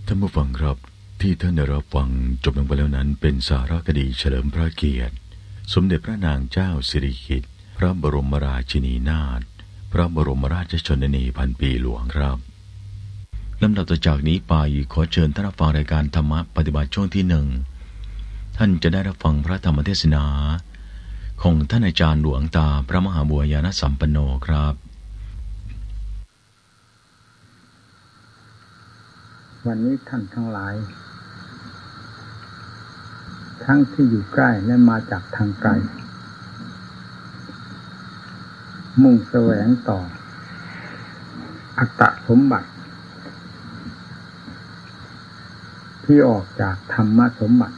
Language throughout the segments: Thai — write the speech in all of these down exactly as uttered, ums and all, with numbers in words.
ท่านผู้ฟังครับที่ท่านได้รับฟังจบลงไปแล้วนั้นเป็นสารคดีเฉลิมพระเกียรติสมเด็จพระนางเจ้าสิริกิติ์พระบรมราชินีนาถพระบรมราชชนนีพันปีหลวงครับลำดับต่อจากนี้ไปขอเชิญท่านรับฟังรายการธรรมะปฏิบัติช่วงที่หนึ่งท่านจะได้รับฟังพระธรรมเทศนาของท่านอาจารย์หลวงตาพระมหาบัวยานสัมปันโนครับวันนี้ท่านทั้งหลายทั้งที่อยู่ใกล้และมาจากทางไกลมุ่งแสวงต่ออัตตสมบัติที่ออกจากธรรมสมบัติ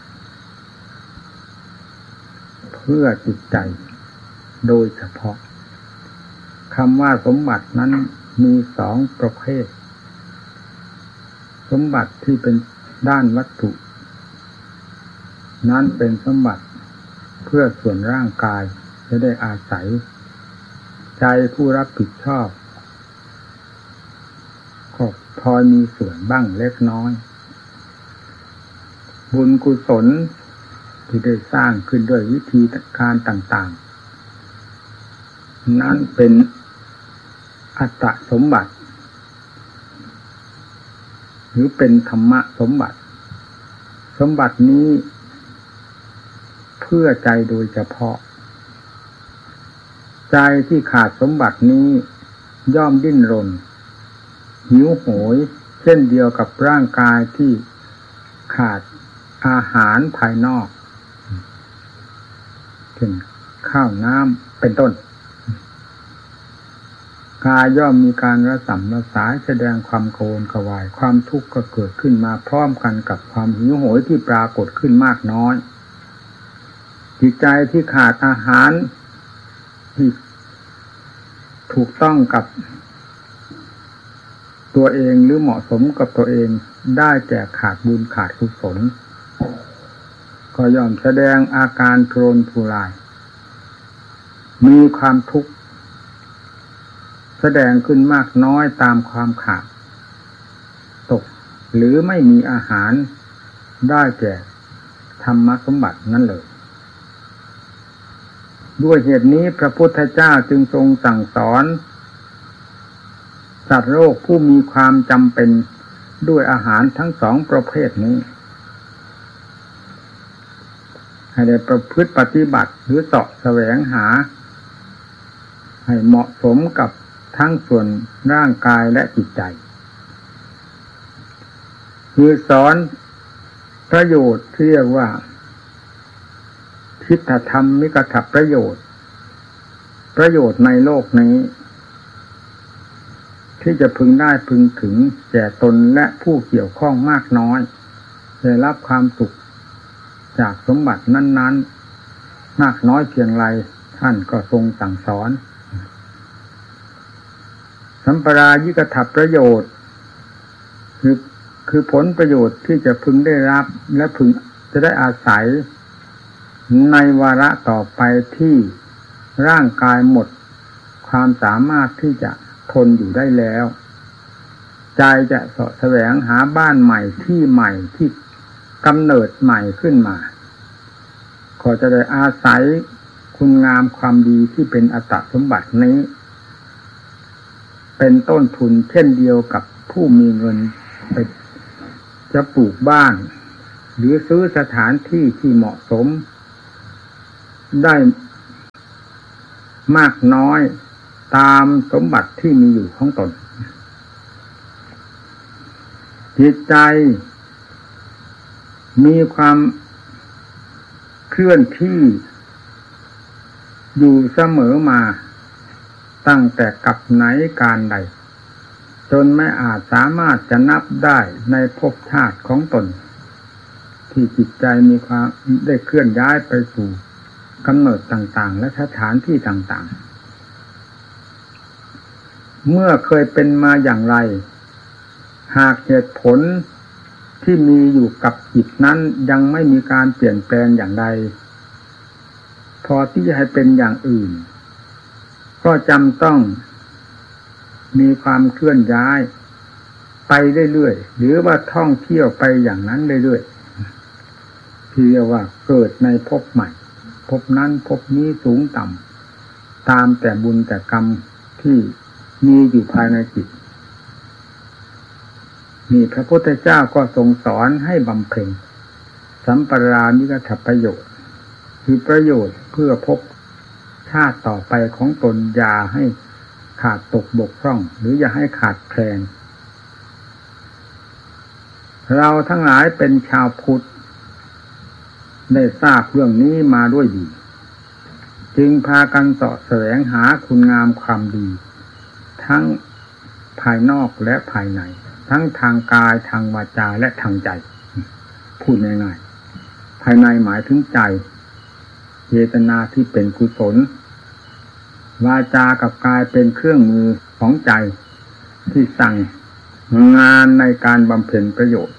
เพื่อจิตใจโดยเฉพาะคำว่าสมบัตินั้นมีสองประเภทสมบัติที่เป็นด้านวัตถุนั้นเป็นสมบัติเพื่อส่วนร่างกายจะได้อาศัยใจผู้รับผิดชอบก็พอมีส่วนบ้างเล็กน้อยบุญกุศลที่ได้สร้างขึ้นด้วยวิธีการต่างๆนั้นเป็นอัตตสมบัติหรือเป็นธรรมะสมบัติสมบัตินี้เพื่อใจโดยเฉพาะใจที่ขาดสมบัตินี้ย่อมดิ้นรนหิวโหยเช่นเดียวกับร่างกายที่ขาดอาหารภายนอกเช่นข้าวน้ำเป็นต้นกายย่อมมีการระส่ำระสายแสดงความโกรธกวายความทุกข์ก็เกิดขึ้นมาพร้อมกันกับความหิวโหยที่ปรากฏขึ้นมากน้อยจิตใจที่ขาดอาหารที่ถูกต้องกับตัวเองหรือเหมาะสมกับตัวเองได้แก่ขาดบุญขาดกุศลก็ย่อมแสดงอาการโทรนทุรายมีความทุกข์แสดงขึ้นมากน้อยตามความขาดตกหรือไม่มีอาหารได้แก่ธรรมสมบัตินั่นเลยด้วยเหตุนี้พระพุทธเจ้าจึงทรงสั่งสอนสัตว์โลกผู้มีความจำเป็นด้วยอาหารทั้งสองประเภทนี้ให้ได้ประพฤติปฏิบัติหรือเสาะแสวงหาให้เหมาะสมกับทั้งส่วนร่างกายและจิตใจคือสอนประโยชน์ที่เรียกว่าทิฏฐธรรมมิกถประโยชน์ประโยชน์ในโลกนี้ที่จะพึงได้พึงถึงแก่ตนและผู้เกี่ยวข้องมากน้อยได้รับความสุขจากสมบัตินั้นๆมากน้อยเพียงไรท่านก็ทรงสั่งสอนสัมปรายิกถประโยชน์คือคือผลประโยชน์ที่จะพึงได้รับและพึงจะได้อาศัยในวาระต่อไปที่ร่างกายหมดความสามารถที่จะทนอยู่ได้แล้วใจจะเสาะแสวงหาบ้านใหม่ที่ใหม่ที่กำเนิดใหม่ขึ้นมาก็จะได้อาศัยคุณงามความดีที่เป็นอัตตสมบัตินี้เป็นต้นทุนเช่นเดียวกับผู้มีเงินไปจะปลูกบ้านหรือซื้อสถานที่ที่เหมาะสมได้มากน้อยตามสมบัติที่มีอยู่ของตนจิตใจมีความเคลื่อนที่อยู่เสมอมาตั้งแต่กับไหนการใดจนไม่อาจสามารถจะนับได้ในภพชาติของตนที่จิตใจมีความได้เคลื่อนย้ายไปสู่กำเนิดต่างๆและสถานที่ต่างๆเมื่อเคยเป็นมาอย่างไรหากเหตุผลที่มีอยู่กับจิตนั้นยังไม่มีการเปลี่ยนแปลงอย่างใดพอที่จะให้เป็นอย่างอื่นก็จำต้องมีความเคลื่อนย้ายไปไปเรื่อยๆหรือว่าท่องเที่ยวไปอย่างนั้นเรื่อยๆที่เรียกว่าเกิดในภพใหม่ภพนั้นภพนี้สูงต่ำตามแต่บุญแต่กรรมที่มีอยู่ภายในจิตนี่พระพุทธเจ้าก็ทรงสอนให้บำเพ็ญสัมปรามิกถประโยชน์คือประโยชน์เพื่อพบชาติต่อไปของตนอย่าให้ขาดตกบกพร่องหรืออย่าให้ขาดแคลนเราทั้งหลายเป็นชาวพุทธได้ทราบเรื่องนี้มาด้วยดีจึงพากันเสาะแสวงหาคุณงามความดีทั้งภายนอกและภายในทั้งทางกายทางวาจาและทางใจพูดง่ายๆภายในหมายถึงใจเจตนาที่เป็นกุศลวาจากับกายเป็นเครื่องมือของใจที่สั่งงานในการบำเพ็ญประโยชน์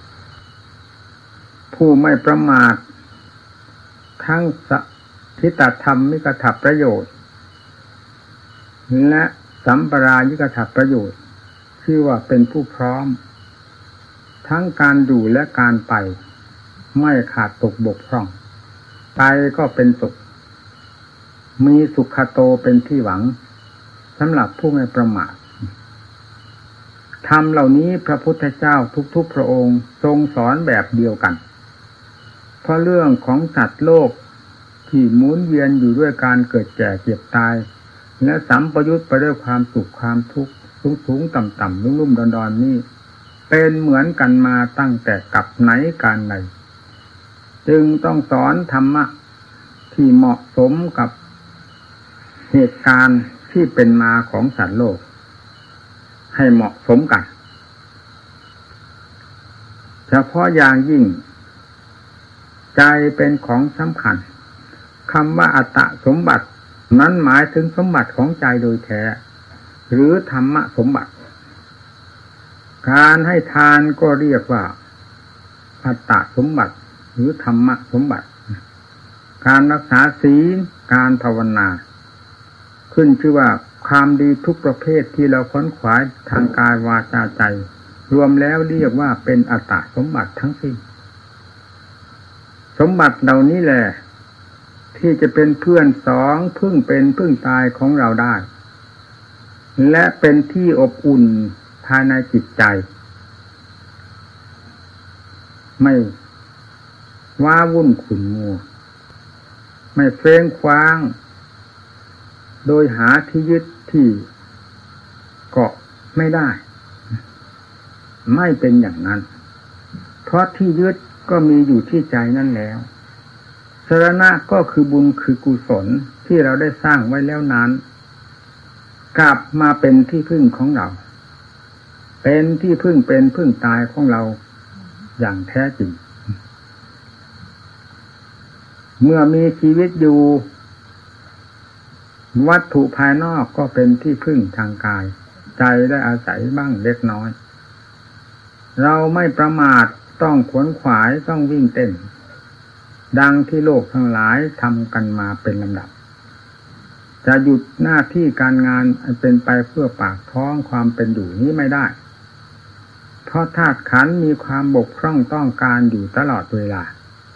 ผู้ไม่ประมาททั้งสัทิฏฐธรรมมิกถประโยชน์และสัมปรายิกถประโยชน์ชื่อว่าเป็นผู้พร้อมทั้งการอยู่และการไปไม่ขาดตกบกพร่องไปก็เป็นสุขมีสุขโตเป็นที่หวังสำหรับผู้ไม่ประมาทธรรมเหล่านี้พระพุทธเจ้าทุกๆพระองค์ทรงสอนแบบเดียวกันเพราะเรื่องของสัตว์โลกที่หมุนเวียนอยู่ด้วยการเกิดแก่เจ็บตายและสัมปยุตไปด้วยความสุขความทุกข์สูงๆต่ำๆลุ่มๆดอนๆนี่เป็นเหมือนกันมาตั้งแต่กับไหนการใดจึงต้องสอนธรรมะที่เหมาะสมกับเหตุการณ์ที่เป็นมาของสัตว์โลกให้เหมาะสมกันเฉพาะอย่างยิ่งใจเป็นของสำคัญคำว่าอัตตสมบัตินั้นหมายถึงสมบัติของใจโดยแท้หรือธรรมะสมบัติการให้ทานก็เรียกว่าอัตตสมบัติหรือธรรมะสมบัติการรักษาศีลการภาวนาขึ้นชื่อว่าความดีทุกประเภทที่เราค้นขวายทางกายวาจาใจรวมแล้วเรียกว่าเป็นอัตตสมบัติทั้งสิ้นสมบัติเหล่านี้แหละที่จะเป็นเพื่อนสองพึ่งเป็นพึ่งตายของเราได้และเป็นที่อบอุ่นภายในจิตใจไม่ว้าวุ่นขุ่นมัวไม่เฟ้งคว้างโดยหาที่ยึดที่เกาะไม่ได้ไม่เป็นอย่างนั้นเพราะที่ยึดก็มีอยู่ที่ใจนั่นแล้วสรณะก็คือบุญคือกุศลที่เราได้สร้างไว้แล้วนั้นกลับมาเป็นที่พึ่งของเราเป็นที่พึ่งเป็นพึ่งตายของเราอย่างแท้จริงเมื่อมีชีวิตอยู่วัตถุภายนอกก็เป็นที่พึ่งทางกายใจได้อาศัยบ้างเล็กน้อยเราไม่ประมาทต้องขวนขวายต้องวิ่งเต้นดังที่โลกทั้งหลายทำกันมาเป็นลำดับจะหยุดหน้าที่การงานอันเป็นไปเพื่อปากท้องความเป็นอยู่นี้ไม่ได้เพราะธาตุขันธ์มีความบกพร่องต้องการอยู่ตลอดเวลา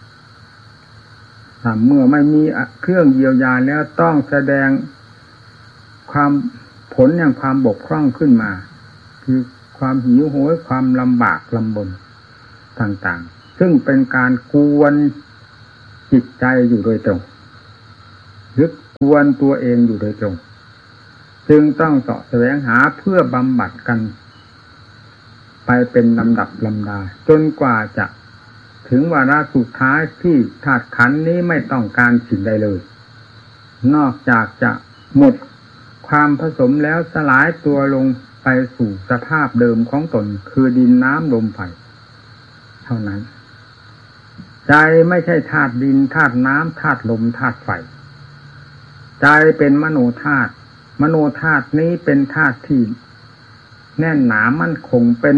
ถ้าเมื่อไม่มีเครื่องเยียวยาแล้วต้องแสดงความผลอย่างความบกพร่องขึ้นมาคือความหิวโหยความลำบากลำบนต่างๆซึ่งเป็นการกวนจิตใจอยู่โดยตรงหรือกวนตัวเองอยู่โดยตรงจึงต้องเสาะแสวงหาเพื่อบำบัดกันไปเป็นลำดับลำดาจนกว่าจะถึงวาระสุดท้ายที่ธาตุขันธ์นี้ไม่ต้องการสิ่งใดเลยนอกจากจะหมดความผสมแล้วสลายตัวลงไปสู่สภาพเดิมของตนคือดินน้ำลมไฟเท่านั้นใจไม่ใช่ธาตุดินธาตุน้ำธาตุลมธาตุไฟใจเป็นมโนธาตุมโนธาตุนี้เป็นธาตุที่แน่นหนามั่นคงเป็น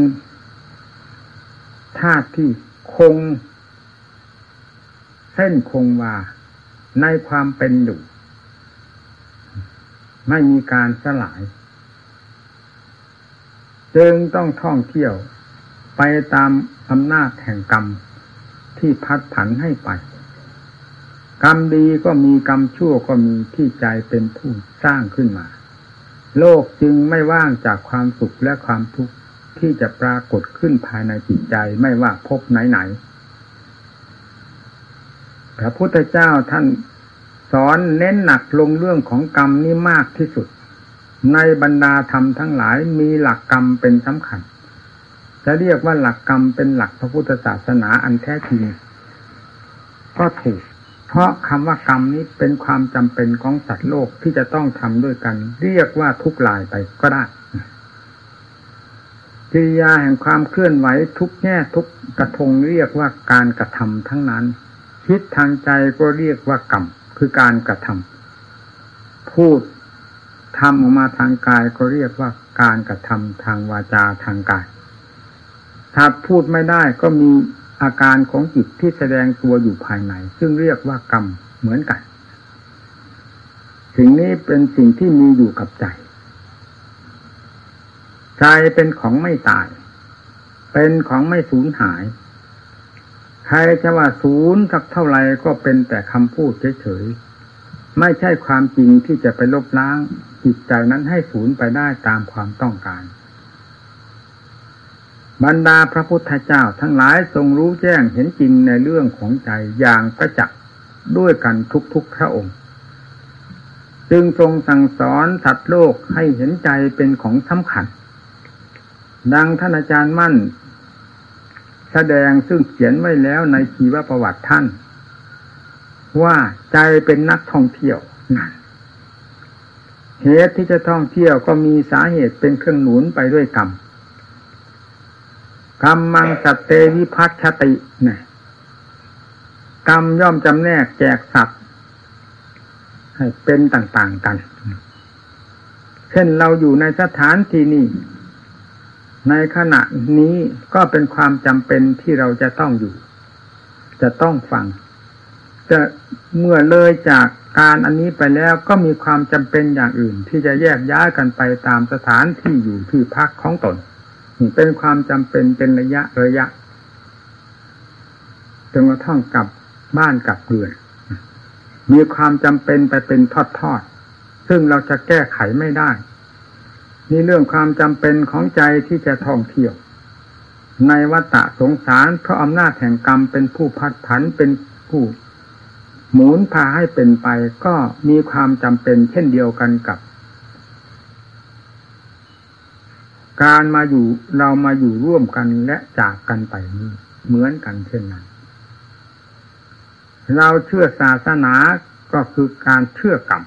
ธาตุที่คงเส้นคงวาในความเป็นอยู่ไม่มีการสลายจึงต้องท่องเที่ยวไปตามอำนาจแห่งกรรมที่พัดผันให้ไปกรรมดีก็มีกรรมชั่วก็มีที่ใจเป็นผู้สร้างขึ้นมาโลกจึงไม่ว่างจากความสุขและความทุกข์ที่จะปรากฏขึ้นภายในจิตใจไม่ว่าพบไหนๆพระพุทธเจ้าท่านสอนเน้นหนักลงเรื่องของกรรมนี้มากที่สุดในบรรดาธรรมทั้งหลายมีหลักกรรมเป็นสำคัญจะเรียกว่าหลักกรรมเป็นหลักพระพุทธศาสนาอันแท้จริงก็ถูกเพราะคำว่ากรรมนี้เป็นความจำเป็นของสัตว์โลกที่จะต้องทำด้วยกันเรียกว่าทุกลายไปก็ได้กิริยาแห่งความเคลื่อนไหวทุกแง่ทุกกระทงเรียกว่าการกระทำทั้งนั้นคิดทางใจก็เรียกว่ากรรมคือการกระทำพูดทำออกมาทางกายก็เรียกว่าการกระทำทางวาจาทางกายถ้าพูดไม่ได้ก็มีอาการของจิตที่แสดงตัวอยู่ภายในซึ่งเรียกว่ากรรมเหมือนกันสิ่งนี้เป็นสิ่งที่มีอยู่กับใจใจเป็นของไม่ตายเป็นของไม่สูญหายใครจะว่าสูญสักเท่าไหร่ก็เป็นแต่คำพูดเฉยๆไม่ใช่ความจริงที่จะไปลบล้างจิตใจนั้นให้สูญไปได้ตามความต้องการบรรดาพระพุทธเจ้าทั้งหลายทรงรู้แจ้งเห็นจริงในเรื่องของใจอย่างประจักษ์ด้วยกันทุกๆพระองค์จึงทรงสั่งสอนสัตว์โลกให้เห็นใจเป็นของสำคัญดังท่านอาจารย์มั่นแสดงซึ่งเขียนไว้แล้วในชีวประวัติท่านว่าใจเป็นนักท่องเที่ยวนั่นเหตุที่จะท่องเที่ยวก็มีสาเหตุเป็นเครื่องหนุนไปด้วยกรรมกรรมมังสัตเตวิภัชชติเนี่ยกรรมย่อมจำแนกแจกสัตว์ให้เป็นต่างๆกันเช่นเราอยู่ในสถานที่นี้ในขณะนี้ก็เป็นความจำเป็นที่เราจะต้องอยู่จะต้องฟังจะเมื่อเลยจากการอันนี้ไปแล้วก็มีความจำเป็นอย่างอื่นที่จะแยกย้ายกันไปตามสถานที่อยู่ที่พักของตนเป็นความจำเป็นเป็นระยะระยะจนกระทั่งกลับบ้านกลับเรือนมีความจำเป็นไปเป็นทอดๆซึ่งเราจะแก้ไขไม่ได้นี่เรื่องความจำเป็นของใจที่จะท่องเที่ยวในวัฏสงสารเพราะอำนาจแห่งกรรมเป็นผู้พัดผันเป็นผู้หมุนพาให้เป็นไปก็มีความจำเป็นเช่นเดียวกันกับการมาอยู่เรามาอยู่ร่วมกันและจากกันไปนี้เหมือนกันเช่นนั้นเราเชื่อศาสนาก็คือการเชื่อกรรม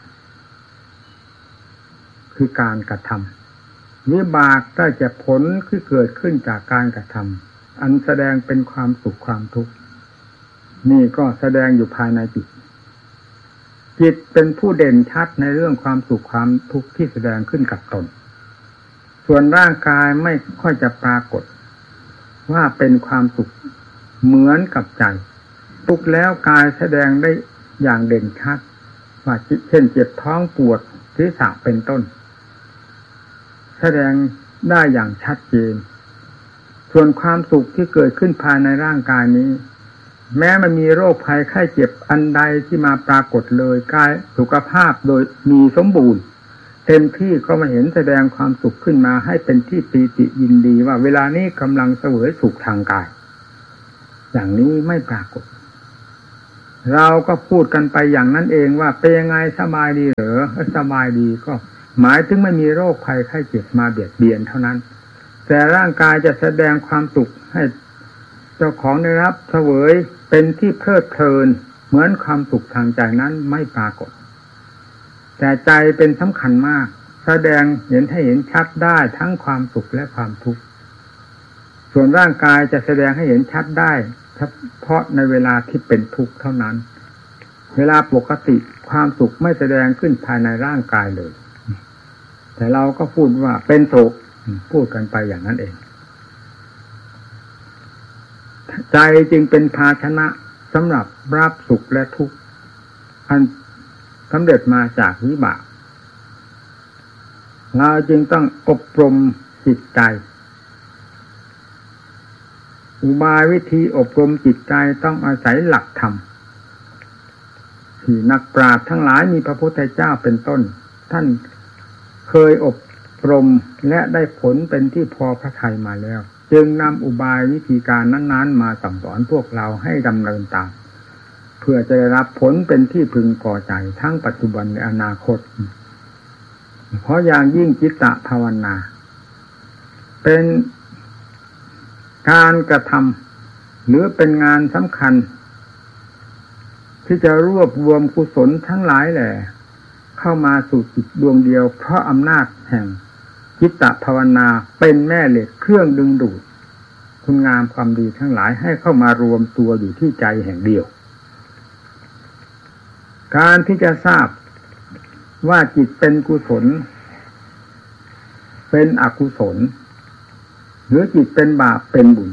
คือการกระทำวิบากได้จะผลที่เกิดขึ้นจากการกระทำอันแสดงเป็นความสุขความทุกข์นี่ก็แสดงอยู่ภายในจิตจิตเป็นผู้เด่นชัดในเรื่องความสุขความทุกข์ที่แสดงขึ้นกับตนส่วนร่างกายไม่ค่อยจะปรากฏว่าเป็นความสุขเหมือนกับใจทุกข์แล้วกายแสดงได้อย่างเด่นชัดว่าเช่นเจ็บท้องปวดศีรษะเป็นต้นแสดงได้อย่างชัดเจนส่วนความสุขที่เกิดขึ้นภายในร่างกายนี้แม้มันมีโรคภัยไข้เจ็บอันใดที่มาปรากฏเลยกายสุขภาพโดยมีสมบูรณ์เต็มที่ก็มาเห็นแสดงความสุขขึ้นมาให้เป็นที่ปีติยินดีว่าเวลานี้กำลังเสวยสุขทางกายอย่างนี้ไม่ปรากฏเราก็พูดกันไปอย่างนั้นเองว่าเป็นยังไงสบายดีเหรอสบายดีก็หมายถึงไม่มีโรคภัยไข้เจ็บมาเบียดเบียนเท่านั้นแต่ร่างกายจะแสดงความสุขให้เจ้าของได้รับเสวยเป็นที่เพลิดเพลินเหมือนความสุขทางใจนั้นไม่ปรากฏแต่ใจเป็นสำคัญมากแสดงเห็นให้เห็นชัดได้ทั้งความสุขและความทุกข์ส่วนร่างกายจะแสดงให้เห็นชัดได้เฉพาะในเวลาที่เป็นทุกข์เท่านั้นเวลาปกติความสุขไม่แสดงขึ้นภายในร่างกายเลยแต่เราก็พูดว่าเป็นโศกพูดกันไปอย่างนั้นเองใจจึงเป็นภาชนะสำหรับรับสุขและทุกข์อันสำเร็จมาจากวิบากเราจึงต้องอบรมจิตใจอุบายวิธีอบรมจิตใจต้องอาศัยหลักธรรมที่นักปราชญ์ทั้งหลายมีพระพุทธเจ้าเป็นต้นท่านเคยอบรมและได้ผลเป็นที่พอพระทัยมาแล้วจึงนำอุบายวิธีการนั้นๆมาสั่งสอนพวกเราให้ดำเนินตามเพื่อจะได้รับผลเป็นที่พึงพอใจทั้งปัจจุบันและอนาคตเพราะอย่างยิ่งจิตตภาวนาเป็นการกระทำหรือเป็นงานสำคัญที่จะรวบรวมกุศลทั้งหลายแหละเข้ามาสู่จิตดวงเดียวเพราะอำนาจแห่งจิตตภาวนาเป็นแม่เหล็กเครื่องดึงดูดคุณงามความดีทั้งหลายให้เข้ามารวมตัวอยู่ที่ใจแห่งเดียวการที่จะทราบว่าจิตเป็นกุศลเป็นอกุศลหรือจิตเป็นบาปเป็นบุญ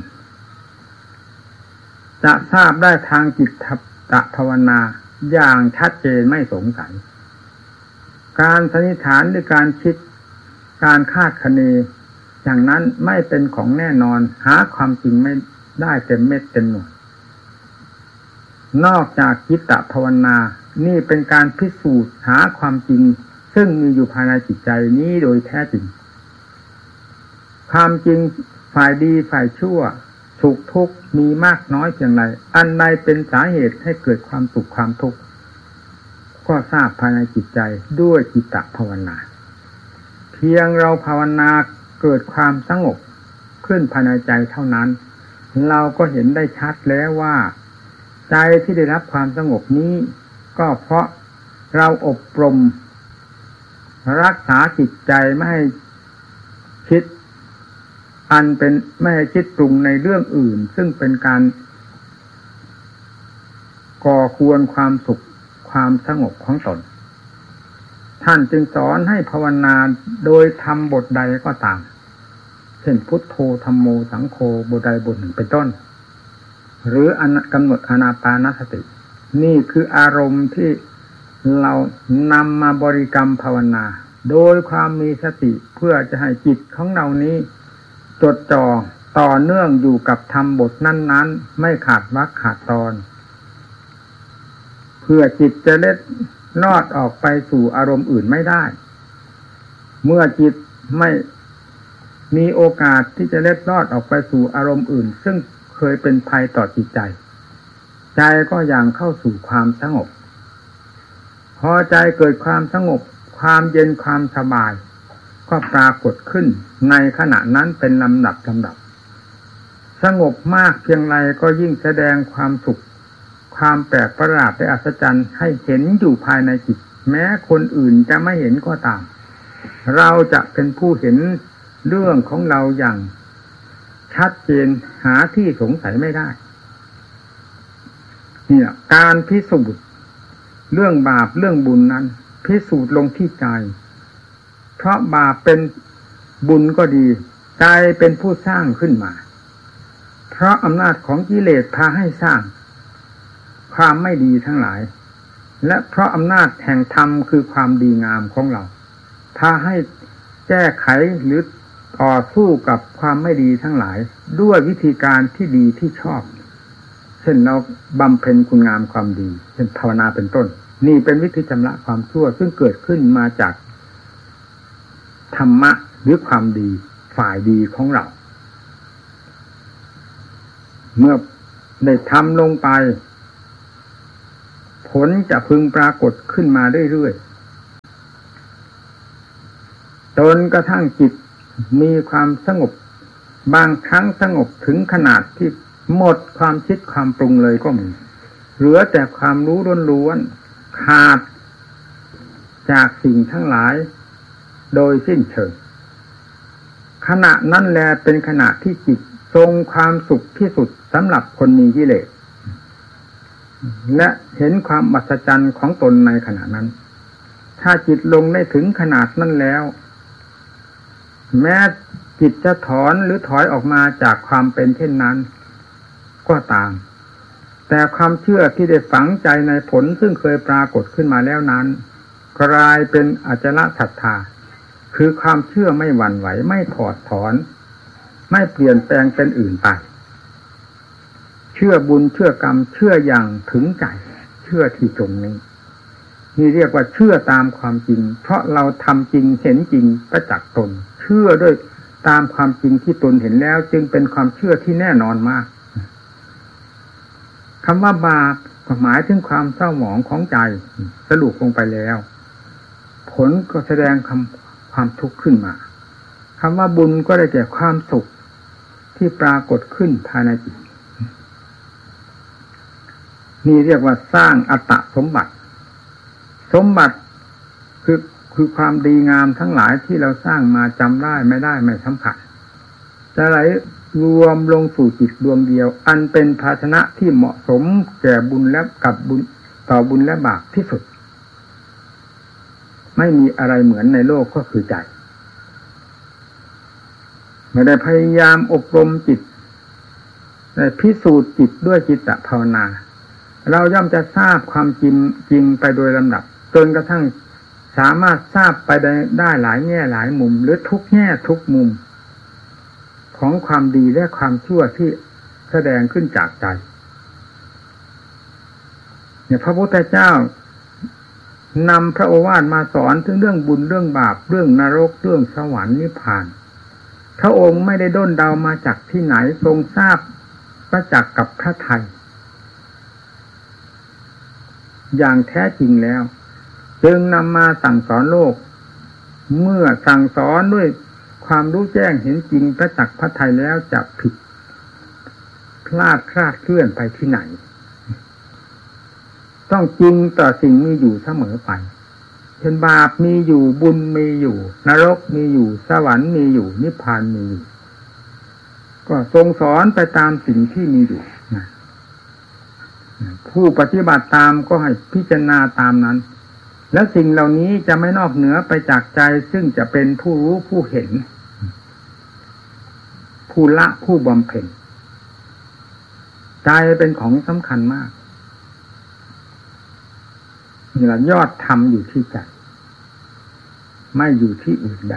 จะทราบได้ทางจิตตภาวนาอย่างชัดเจนไม่สงสัยการสันนิษฐานหรือการคิดการคาดคะเนอย่างนั้นไม่เป็นของแน่นอนหาความจริงไม่ได้เต็มเม็ดเต็มหน่วยนอกจากจิตตภาวนานี่เป็นการพิสูจน์หาความจริงซึ่งมีอยู่ภายในจิตใจนี้โดยแท้จริงความจริงฝ่ายดีฝ่ายชั่วสุขทุกข์มีมากน้อยเพียงไรอันใดเป็นสาเหตุให้เกิดความสุขความทุกข์ก็ทราบภายในจิตใจด้วยจิตตภาวนาเพียงเราภาวนาเกิดความสงบขึ้นภายในใจเท่านั้นเราก็เห็นได้ชัดแล้วว่าใจที่ได้รับความสงบนี้ก็เพราะเราอบรมรักษาจิตใจไม่ให้คิดอันเป็นไม่ให้คิดปรุงในเรื่องอื่นซึ่งเป็นการก่อควรความสุขความสงบของตนท่านจึงสอนให้ภาวนาโดยทำบทใดก็ตามเช่นพุทโธธัมโมสังโฆบทใดบทหนึ่งเป็นต้นหรือกำหนดอานาปานสตินี่คืออารมณ์ที่เรานำมาบริกรรมภาวนาโดยความมีสติเพื่อจะให้จิตของเรานี้จดจ่อต่อเนื่องอยู่กับธรรมบทนั้นๆไม่ขาดวรรคขาดตอนเพื่อจิตจะเล็ดลอดออกไปสู่อารมณ์อื่นไม่ได้เมื่อจิตไม่มีโอกาสที่จะเล็ดลอดออกไปสู่อารมณ์อื่นซึ่งเคยเป็นภัยต่อจิตใจใจก็ยังเข้าสู่ความสงบพอใจเกิดความสงบความเย็นความสบายก็ปรากฏขึ้นในขณะนั้นเป็นลำดับลำดับสงบมากเพียงไรก็ยิ่งแสดงความสุขความแปลกประหลาดและอัศจรรย์ให้เห็นอยู่ภายในจิตแม้คนอื่นจะไม่เห็นก็ตามเราจะเป็นผู้เห็นเรื่องของเราอย่างชัดเจนหาที่สงสัยไม่ได้นี่แหละการพิสูจน์เรื่องบาปเรื่องบุญนั้นพิสูจน์ลงที่ใจเพราะบาปเป็นบุญก็ดีใจเป็นผู้สร้างขึ้นมาเพราะอำนาจของกิเลสพาให้สร้างความไม่ดีทั้งหลายและเพราะอำนาจแห่งธรรมคือความดีงามของเราพาให้แก้ไขหรือต่อสู้กับความไม่ดีทั้งหลายด้วยวิธีการที่ดีที่ชอบเช่นเราบำเพ็ญคุณงามความดีเช่นภาวนาเป็นต้นนี่เป็นวิธีชำระความชั่วซึ่งเกิดขึ้นมาจากธรรมะหรือความดีฝ่ายดีของเราเมื่อได้ทำลงไปผลจะพึงปรากฏขึ้นมาเรื่อยๆจนกระทั่งจิตมีความสงบบางครั้งสงบถึงขนาดที่หมดความคิดความปรุงเลยก็มีเหลือแต่ความรู้ล้วนๆขาดจากสิ่งทั้งหลายโดยสิ้นเชิงขณะนั้นแลเป็นขณะที่จิตทรงความสุขที่สุดสำหรับคนมีกิเลสและเห็นความมหัศจรรย์ของตนในขณะนั้นถ้าจิตลงได้ถึงขนาดนั้นแล้วแม้จิตจะถอนหรือถอยออกมาจากความเป็นเช่นนั้นก็ตามแต่ความเชื่อที่ได้ฝังใจในผลซึ่งเคยปรากฏขึ้นมาแล้วนั้นกลายเป็นอจลศรัทธาคือความเชื่อไม่หวั่นไหวไม่ถอดถอนไม่เปลี่ยนแปลงเป็นอื่นไปชื่อบุญเชื่อกรรมเชื่ออย่างถึงใจเชื่อที่ตรงนี้นี่เรียกว่าเชื่อตามความจริงเพราะเราทำจริงเห็นจริงประจักษ์ตนเชื่อด้วยตามความจริงที่ตนเห็นแล้วจึงเป็นความเชื่อที่แน่นอนมากคำว่าบาปหมายถึงความเศร้าหมองของใจสรุปลงไปแล้วผลก็แสดงคำความทุกข์ขึ้นมาคำว่าบุญก็ได้แก่ความสุขที่ปรากฏขึ้นภายในจิตนี่เรียกว่าสร้างอัตตสมบัติสมบัติคือคือความดีงามทั้งหลายที่เราสร้างมาจำได้ไม่ได้ไม่สำคัญจะไหลรวมลงสู่จิตดวงเดียวอันเป็นภาชนะที่เหมาะสมแก่บุญและกับบุญต่อบุญและบาปที่สุดไม่มีอะไรเหมือนในโลกก็คือใจไม่ได้พยายามอบรมจิตได้พิสูจน์จิตด้วยจิตตภาวนาเราย่อมจะทราบความจริงจริงไปโดยลำดับจนกระทั่งสามารถทราบไปได้ได้หลายแง่หลายมุมหรือทุกแง่ทุกมุมของความดีและความชั่วที่แสดงขึ้นจากใจเนี่ยพระพุทธเจ้านำพระโอวาทมาสอนถึงเรื่องบุญเรื่องบาปเรื่องนรกเรื่องสวรรค์นิพพานพระองค์ไม่ได้ด้นเดามาจากที่ไหนทรงทราบประจักษ์กับพระทัยอย่างแท้จริงแล้วจึงนำมาสั่งสอนโลกเมื่อสั่งสอนด้วยความรู้แจ้งเห็นจริงประจักษ์พระทัยแล้วจะผิดพลาดคลาดเคลื่อนไปที่ไหนต้องจริงต่อสิ่งมีอยู่เสมอไปเช่นบาปมีอยู่บุญมีอยู่นรกมีอยู่สวรรค์มีอยู่นิพพานมีอยู่ก็ทรงสอนไปตามสิ่งที่มีอยู่นะผู้ปฏิบัติตามก็ให้พิจารณาตามนั้นและสิ่งเหล่านี้จะไม่นอกเหนือไปจากใจซึ่งจะเป็นผู้รู้ผู้เห็นผู้ละผู้บำเพ็ญใจเป็นของสำคัญมากนี่แหละยอดธรรมอยู่ที่ใจไม่อยู่ที่อื่นใด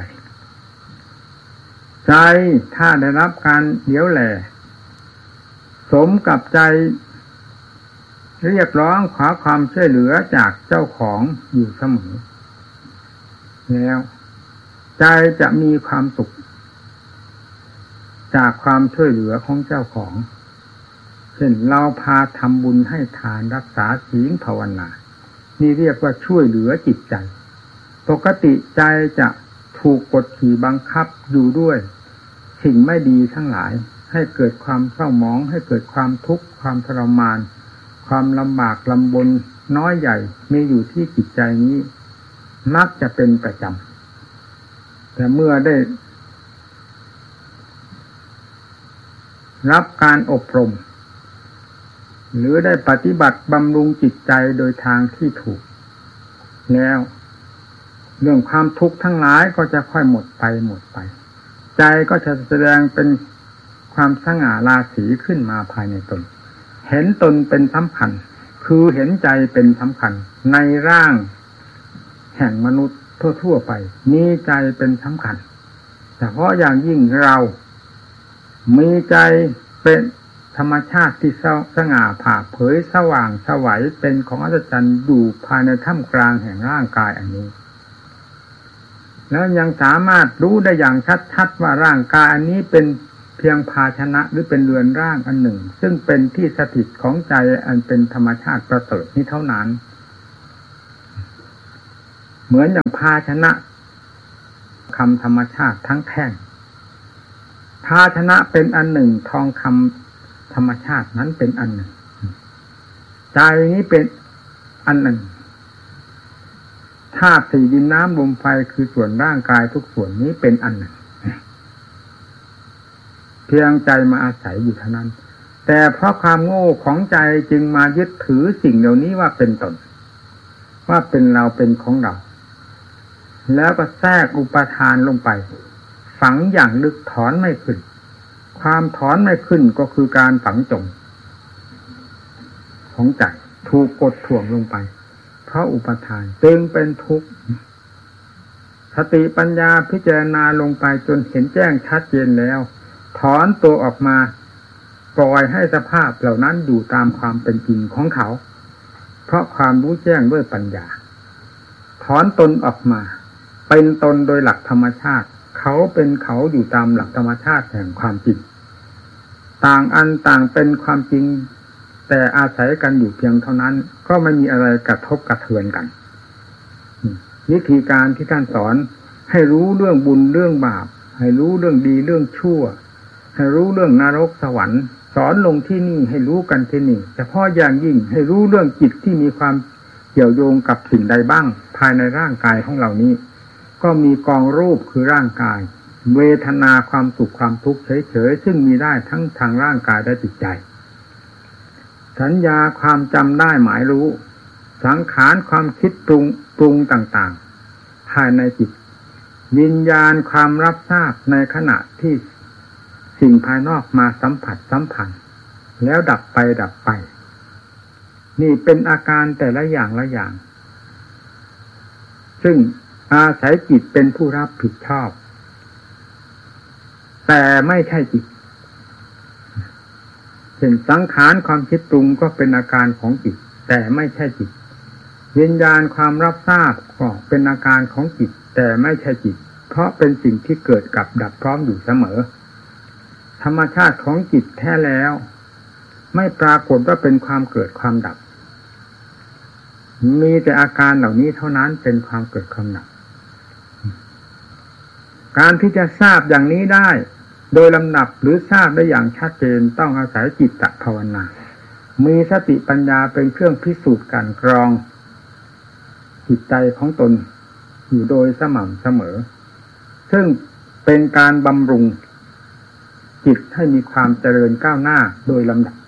ใจถ้าได้รับการเลี้ยวแลสมกับใจเรียกร้องขอความช่วยเหลือจากเจ้าของอยู่เสมอแล้วใจจะมีความสุขจากความช่วยเหลือของเจ้าของเช่นเราพาทำบุญให้ทานรักษาศีลภาวนานี่เรียกว่าช่วยเหลือจิตใจปกติใจจะถูกกดขี่บังคับอยู่ด้วยสิ่งไม่ดีทั้งหลายให้เกิดความเศร้าหมองให้เกิดความทุกข์ความทรมานความลำบากลำบนน้อยใหญ่มีอยู่ที่จิตใจนี้มักจะเป็นประจำแต่เมื่อได้รับการอบรมหรือได้ปฏิบัติบำรุงจิตใจโดยทางที่ถูกแล้วเรื่องความทุกข์ทั้งหลายก็จะค่อยหมดไปหมดไปใจก็จะแสดงเป็นความสง่าราศีขึ้นมาภายในตนเห็นตนเป็นสำคัญคือเห็นใจเป็นสำคัญในร่างแห่งมนุษย์ทั่วๆไปมีใจเป็นสำคัญเฉพาะอย่างยิ่งเรามีใจเป็นธรรมชาติที่สง่าผ่าเผยสว่างไสวเป็นของอัศจรรย์อยู่ภายในท่ามกลางแห่งร่างกายอันนี้แล้วยังสามารถรู้ได้อย่างชัดๆว่าร่างกายอันนี้เป็นเพียงภาชนะหรือเป็นเรือนร่างอันหนึ่งซึ่งเป็นที่สถิตของใจอันเป็นธรรมชาติประเสริฐนี้เท่านั้นเหมือนอย่างภาชนะคำธรรมชาติทั้งแท่งภาชนะเป็นอันหนึ่งทองคำธรรมชาตินั้นเป็นอันหนึ่งใจนี้เป็นอันหนึ่งธาตุสี่ดินน้ำลมไฟคือส่วนร่างกายทุกส่วนนี้เป็นอันหนึ่งเพียงใจมาอาศัยอยู่เท่านั้นแต่เพราะความโง่ของใจจึงมายึดถือสิ่งเหล่านี้ว่าเป็นตนว่าเป็นเราเป็นของเราแล้วก็แทรกอุปทานลงไปฝังอย่างลึกถอนไม่ขึ้นความถอนไม่ขึ้นก็คือการฝังจมของใจถูกกดถ่วงลงไปเพราะอุปทานจึงเป็นทุกข์สติปัญญาพิจารณาลงไปจนเห็นแจ้งชัดเจนแล้วถอนตัวออกมาปล่อยให้สภาพเหล่านั้นอยู่ตามความเป็นจริงของเขาเพราะความรู้แจ้งด้วยปัญญาถอนตนออกมาเป็นตนโดยหลักธรรมชาติเขาเป็นเขาอยู่ตามหลักธรรมชาติแห่งความจริงต่างอันต่างเป็นความจริงแต่อาศัยกันอยู่เพียงเท่านั้นก็ไม่มีอะไรกระทบกระเทือนกันวิธีการที่ท่านสอนให้รู้เรื่องบุญเรื่องบาปให้รู้เรื่องดีเรื่องชั่วให้รู้เรื่องนรกสวรรค์สอนลงที่นี่ให้รู้กันที่นี่เฉพาะอย่างยิ่งให้รู้เรื่องจิตที่มีความเกี่ยวโยงกับสิ่งใดบ้างภายในร่างกายของเรานี้ก็มีกองรูปคือร่างกายเวทนาความสุขความทุกข์เฉยๆซึ่งมีได้ทั้งทางร่างกายและจิตใจสัญญาความจำได้หมายรู้สังขารความคิดปรุงปรุงต่างๆภายในจิตวิญญาณความรับทราบในขณะที่สิ่งภายนอกมาสัมผัสสัมพันธ์แล้วดับไปดับไปนี่เป็นอาการแต่ละอย่างละอย่างซึ่งอาศัยจิตเป็นผู้รับผิดชอบแต่ไม่ใช่จิตเช่นสังขารความคิดปรุงก็เป็นอาการของจิตแต่ไม่ใช่จิตวิญญาณความรับทราบก็เป็นอาการของจิตแต่ไม่ใช่จิตเพราะเป็นสิ่งที่เกิดกับดับพร้อมอยู่เสมอธรรมชาติของจิตแท้แล้วไม่ปรากฏว่าเป็นความเกิดความดับมีแต่อาการเหล่านี้เท่านั้นเป็นความเกิดความดับการที่จะทราบอย่างนี้ได้โดยลำดับหรือทราบได้อย่างชัดเจนต้องอาศัยจิตตภาวนามีสติปัญญาเป็นเครื่องพิสูจน์การกรองจิตใจของตนอยู่โดยสม่ำเสมอซึ่งเป็นการบำรุงจิตให้มีความเจริญก้าวหน้าโดยลำดับ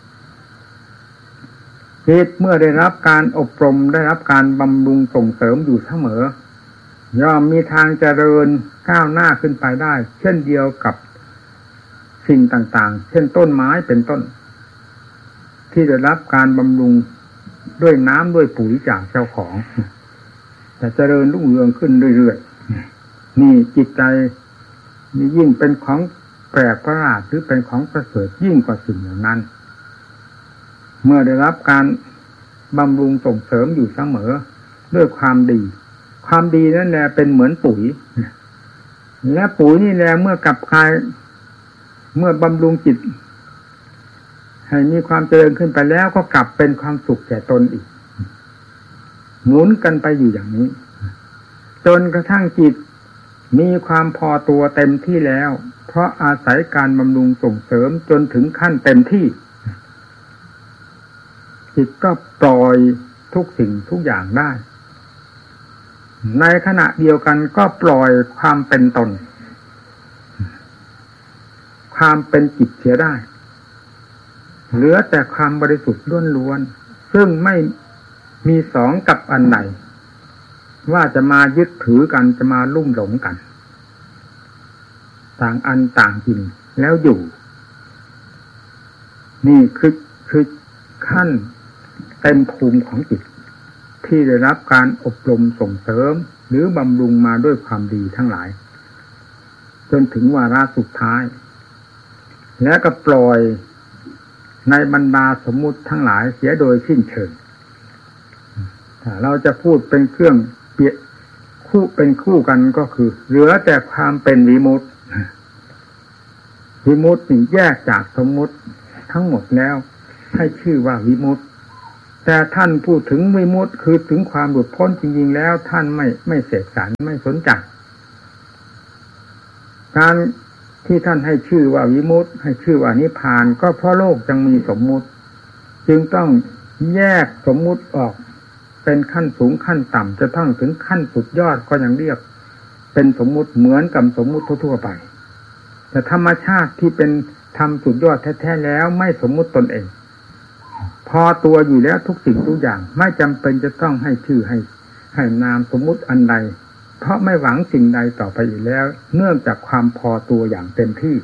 จิตเมื่อได้รับการอบรมได้รับการบำรุงส่งเสริมอยู่เสมอย่อมมีทางเจริญก้าวหน้าขึ้นไปได้เช่นเดียวกับสิ่งต่างๆเช่นต้นไม้เป็นต้นที่ได้รับการบำรุงด้วยน้ำด้วยปุ๋ยจากเจ้าของแต่เจริญรุ่งเรืองขึ้นเรื่อยๆนี่จิตใจนี่ยิ่งเป็นของแปลกประหลาดหรือเป็นของประเสริฐยิ่งกว่าสิ่งอย่างนั้นเมื่อได้รับการบำรุงส่งเสริมอยู่เสมอด้วยความดีความดีนั่นแหละเป็นเหมือนปุ๋ยและปุ๋ยนี่แหละเมื่อกลับกลายเมื่อบำรุงจิตให้มีความเจริญขึ้นไปแล้วก็กลับเป็นความสุขแก่ตนอีกหมุนกันไปอยู่อย่างนี้จนกระทั่งจิตมีความพอตัวเต็มที่แล้วเพราะอาศัยการบำรุงส่งเสริมจนถึงขั้นเต็มที่จิตก็ปล่อยทุกสิ่งทุกอย่างได้ในขณะเดียวกันก็ปล่อยความเป็นตนความเป็นจิตเสียได้เหลือแต่ความบริสุทธิ์ล้วนๆซึ่งไม่มีสองกับอันใดว่าจะมายึดถือกันจะมาลุ่มหลงกันต่างอันต่างจริงแล้วอยู่นี่คือคือขั้นเต็มภูมิของจิตที่ได้รับการอบรมส่งเสริมหรือบำรุงมาด้วยความดีทั้งหลายจนถึงวาระสุดท้ายแล้วก็ปล่อยในบรรดาสมมุติทั้งหลายเสียโดยสิ้นเชิงถ้าเราจะพูดเป็นเครื่องเปรียบคู่เป็นคู่กันก็คือเหลือแต่ความเป็นวิมุตติวิมุตตินี่แยกจากสมมุติทั้งหมดแล้วให้ชื่อว่าวิมุตติแต่ท่านพูดถึงวิมุตติคือถึงความหลุดพ้นจริงๆแล้วท่านไม่ไม่เสกสรรไม่สนใจการที่ท่านให้ชื่อว่าวิมุตติให้ชื่อว่านิพพานก็เพราะโลกยังมีสมมุติจึงต้องแยกสมมุติออกเป็นขั้นสูงขั้นต่ำจะทั้งถึงขั้นสุดยอดก็ยังเรียกเป็นสมมุติเหมือนกับสมมุติทั่วๆไปแต่ธรรมชาติที่เป็นธรรมสุดยอดแท้ๆแล้วไม่สมมุติตนเองพอตัวอยู่แล้วทุกสิ่งทุกอย่างไม่จำเป็นจะต้องให้ชื่อให้ให้นามสมมุติอันใดเพราะไม่หวังสิ่งใดต่อไปอีกแล้วเนื่องจากความพอตัวอย่างเต็มที่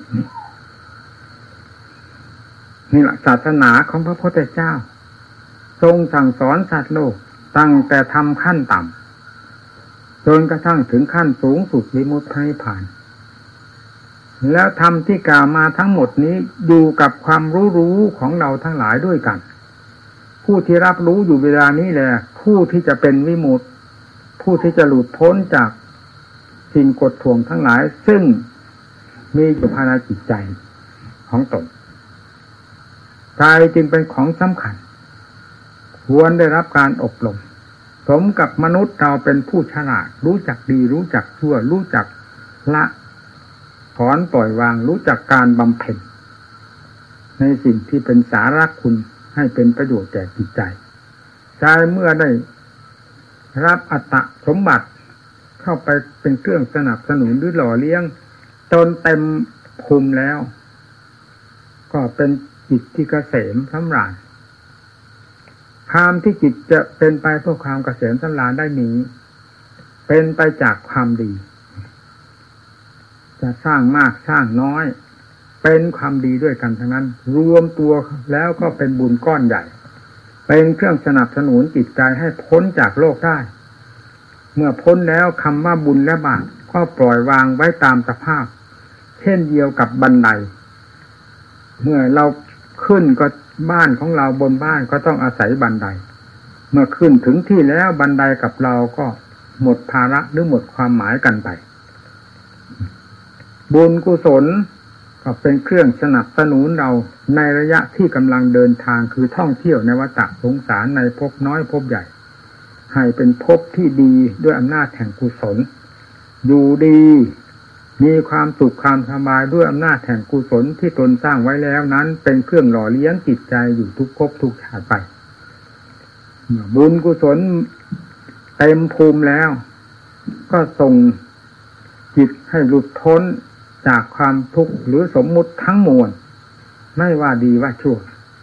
นี่แหละศาสนาของพระพุทธเจ้าทรงสั่งสอนสัตว์โลกตั้งแต่ทำขั้นต่ำจนกระทั่งถึงขั้นสูงสุดวิมุตตินิพพานแล้วธรรมที่กล่าวมาทั้งหมดนี้อยู่กับความรู้รู้ของเราทั้งหลายด้วยกันผู้ที่รับรู้อยู่เวลานี้แหละผู้ที่จะเป็นวิมุตติผู้ที่จะหลุดพ้นจากสิ่งกดท่วงทั้งหลายซึ่งมีอยู่ภายในจิตใจของตนใจจึงเป็นของสำคัญควรได้รับการอบรมสมกับมนุษย์เราเป็นผู้ฉลาดรู้จักดีรู้จักชั่วรู้จักละถอนปล่อยวางรู้จักการบำเพ็ญในสิ่งที่เป็นสาระคุณให้เป็นประโยชน์แก่จิตใจใจเมื่อได้รับอัตตสมบัติเข้าไปเป็นเครื่องสนับสนุนหรือหล่อเลี้ยงจนเต็มภูมิแล้วก็เป็นจิตที่เกษมสำราญความที่จิตจะเป็นไปเพื่อความเกษมสำราญได้นี้เป็นไปจากความดีจะสร้างมากสร้างน้อยเป็นความดีด้วยกันทั้งนั้นรวมตัวแล้วก็เป็นบุญก้อนใหญ่เป็นเครื่องสนับสนุนจิตใจให้พ้นจากโลกได้เมื่อพ้นแล้วคำว่าบุญและบาปก็ปล่อยวางไว้ตามสภาพเช่นเดียวกับบันไดเมื่อเราขึ้นก็บ้านของเราบนบ้านก็ต้องอาศัยบันไดเมื่อขึ้นถึงที่แล้วบันไดกับเราก็หมดภาระหรือหมดความหมายกันไปบุญกุศลก็เป็นเครื่องสนับสนุนเราในระยะที่กำลังเดินทางคือท่องเที่ยวในวัฏสงสารในภพน้อยภพใหญ่ให้เป็นภพที่ดีด้วยอำนาจแห่งกุศลอยู่ดีมีความสุขความสบายด้วยอำนาจแห่งกุศลที่ตนสร้างไว้แล้วนั้นเป็นเครื่องหล่อเลี้ยงจิตใจอยู่ทุกภพทุกชาติไปบุญกุศลเต็มภูมิแล้วก็ส่งจิตให้หลุดพ้นจากความทุกข์หรือสมมุติทั้งมวลไม่ว่าดีว่าชั่ว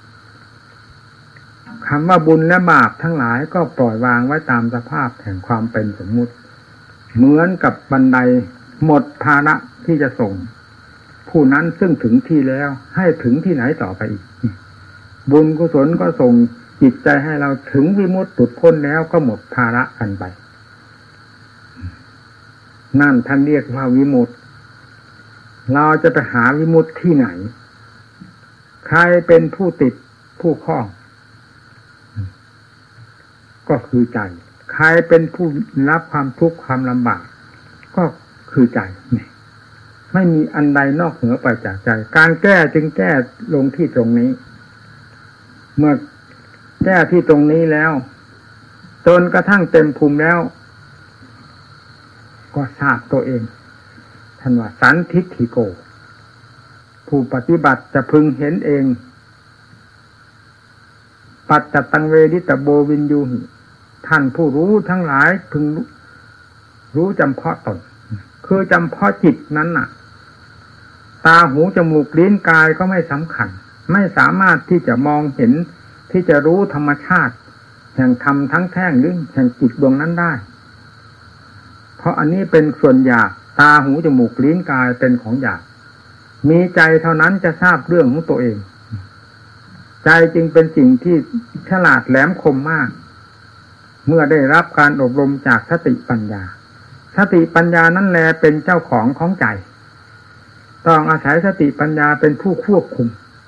คำว่าบุญและบาปทั้งหลายก็ปล่อยวางไว้ตามสภาพแห่งความเป็นสมมุติเหมือนกับบันไดหมดภาระที่จะส่งผู้นั้นซึ่งถึงที่แล้วให้ถึงที่ไหนต่อไปอีกบุญกุศลก็ส่งจิตใจให้เราถึงวิมุตติหลุดพ้นแล้วก็หมดภาระกันไปนั่นท่านเรียกว่าวิมุตติเราจะไปหาวิมุตติที่ไหนใครเป็นผู้ติดผู้คล้องก็คือใจใครเป็นผู้รับความทุกข์ความลำบากก็คือใจไม่มีอันใดนอกเหนือไปจากใจการแก้จึงแก้ลงที่ตรงนี้เมื่อแก้ที่ตรงนี้แล้วจนกระทั่งเต็มภูมิแล้วก็ทราบตัวเองท่านว่าสันทิฏฐิโกผู้ปฏิบัติจะพึงเห็นเองปัจจตังเวดิตโบวินยูหิท่านผู้รู้ทั้งหลายพึงรู้จำเพาะตนคือจำเพาะจิตนั้นน่ะตาหูจมูกลิ้นกายก็ไม่สำคัญไม่สามารถที่จะมองเห็นที่จะรู้ธรรมชาติแห่งธรรมทั้งแท่งหรือแห่งจิตดวงนั้นได้เพราะอันนี้เป็นส่วนหยาบตาหูจมูกลิ้นกายเป็นของหยาบมีใจเท่านั้นจะทราบเรื่องของตัวเองใจจึงเป็นสิ่งที่ฉลาดแหลมคมมากเมื่อได้รับการอบรมจากสติปัญญาสติปัญญานั้นแลเป็นเจ้าของของใจต้องอาศัยสติปัญญาเป็นผู้ควบคุม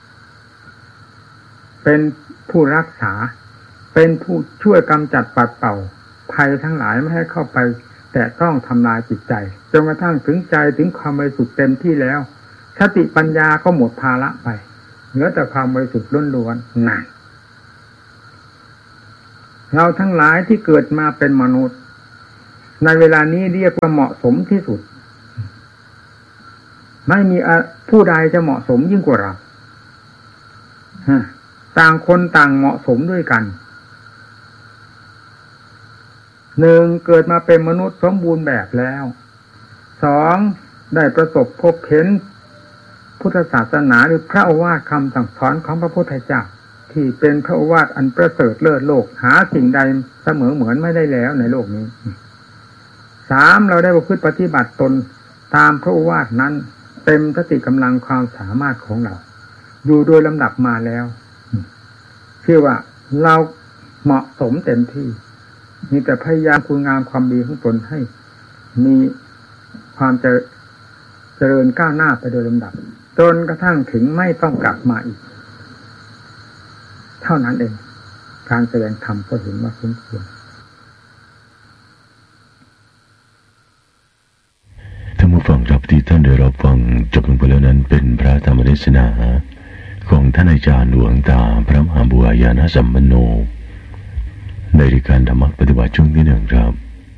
เป็นผู้รักษาเป็นผู้ช่วยกำจัดปัดเป่าภัยทั้งหลายไม่ให้เข้าไปแต่ต้องทำลายจิตใจจนกระทั่งถึงใจถึงความบริสุทธิ์เต็มที่แล้วสติปัญญาก็หมดภาระไปเหลือแต่ความบริสุทธิ์ล้วนๆนั่นเราทั้งหลายที่เกิดมาเป็นมนุษย์ในเวลานี้เรียกว่าเหมาะสมที่สุดไม่มีผู้ใดจะเหมาะสมยิ่งกว่าเราต่างคนต่างเหมาะสมด้วยกันหนึ่งเกิดมาเป็นมนุษย์สมบูรณ์แบบแล้วสองได้ประสบพบเห็นพุทธศาสนาหรือพระโอวาทคำสั่งสอนของพระพุทธเจ้าที่เป็นพระโอวาทอันประเสริฐเลิศโลกหาสิ่งใดเสมอเหมือนไม่ได้แล้วในโลกนี้สามเราได้ประพฤติปฏิบัติตนตามพระโอวาทนั้นเต็มสติกำลังความสามารถของเราอยู่โดยลำดับมาแล้วชื่อว่าเราเหมาะสมเต็มที่มีแต่พยายามคุณงามความดีของตนให้มีความจะเจริญก้าวหน้าไปโดยลำดับจนกระทั่งถึงไม่ต้องกลับมาอีกเท่านั้นเองการแสดงธรรมก็เห็นว่าสมควรท่านผู้ฟังครับที่ท่านได้รับฟังจบลงไปแล้วนั้นเป็นพระธรรมเทศนาของท่านอาจารย์หลวงตาพระมหาบัวญาณสัมปันโนในรายการธรรมปฏิบัติช่วงที่หนึ่งครับ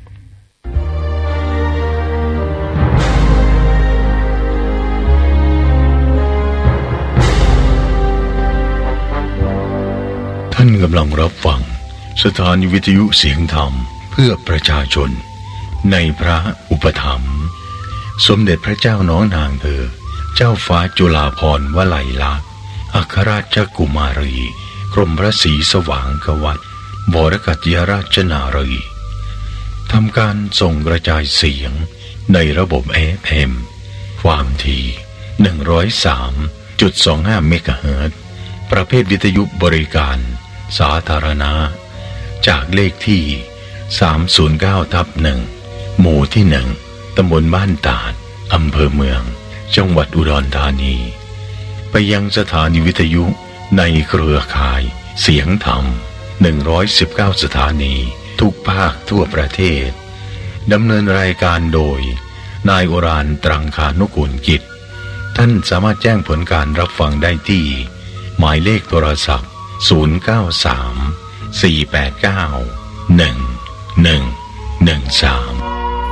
ท่านกำลังรับฟังสถานีวิทยุเสียงธรรมเพื่อประชาชนในพระอุปถัมภ์สมเด็จพระเจ้าน้องนางเธอเจ้าฟ้าจุฬาภรณ์วลัยลักษณ์อัครราชกุมารีกรมพระศรีสว่างกวัตรบรกัติยราชนารีทำการส่งกระจายเสียงในระบบ เอ เอฟ เอ็ม ความถี่ หนึ่งร้อยสามจุดสองห้า เมกะเฮิรตซ์ประเภทวิทยุบริการสาธารณะจากเลขที่ สามศูนย์เก้าทับหนึ่ง หมู่ที่หนึ่งตำบลบ้านตาดอำเภอเมืองจังหวัดอุดรธานีไปยังสถานีวิทยุในเครือข่ายเสียงธรรมหนึ่งร้อยสิบเก้าสถานีทุกภาคทั่วประเทศดำเนินรายการโดยนายโอรานตรังคานุกูลกิจท่านสามารถแจ้งผลการรับฟังได้ที่หมายเลขโทรศัพท์ศูนย์ เก้า สาม สี่ แปด เก้า หนึ่ง หนึ่ง หนึ่ง สาม